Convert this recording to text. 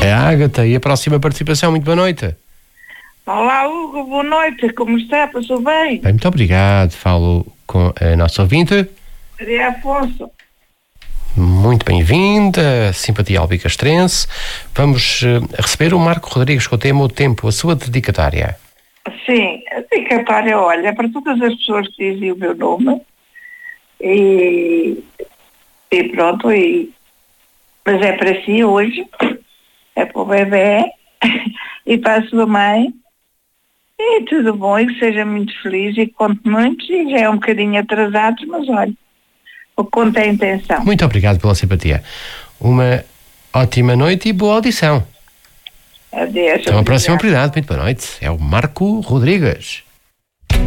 a Ágata. E a próxima participação, muito boa noite. Olá, Hugo, boa noite, como está? Passou bem? Bem, muito obrigado. Falo com a nossa ouvinte. Maria Afonso. Muito bem-vinda, simpatia albicastrense. Vamos receber o Marco Rodrigues com o tema O Tempo, a sua dedicatória. Sim, a dedicatória, olha, para todas as pessoas que dizem o meu nome e pronto, mas é para si hoje, é para o bebê e para a sua mãe. E tudo bom, e que seja muito feliz e conte muito, e já é um bocadinho atrasado, mas olha, o que conta é a intenção. Muito obrigado pela simpatia. Uma ótima noite e boa audição. Adeus. Então, a próxima prioridade, muito boa noite, é o Marco Rodrigues.